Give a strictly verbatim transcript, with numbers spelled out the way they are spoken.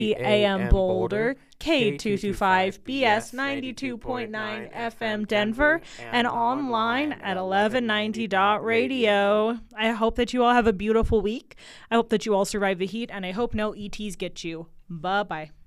A M Boulder, K two twenty-five B S ninety-two point nine F M Denver, and online at eleven ninety dot radio. I hope that you all have a beautiful week. I hope that you all survive the heat, and I hope no E Ts get you. Bye-bye.